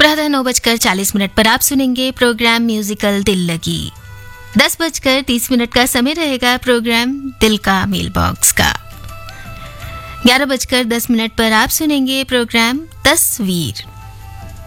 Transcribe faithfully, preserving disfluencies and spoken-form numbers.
प्रातः नौ बजकर चालीस मिनट पर आप सुनेंगे प्रोग्राम म्यूजिकल दिल लगी। दस बजकर तीस मिनट का समय रहेगा प्रोग्राम दिल का मेल बॉक्स का। ग्यारह बजकर दस मिनट पर आप सुनेंगे प्रोग्राम तस्वीर।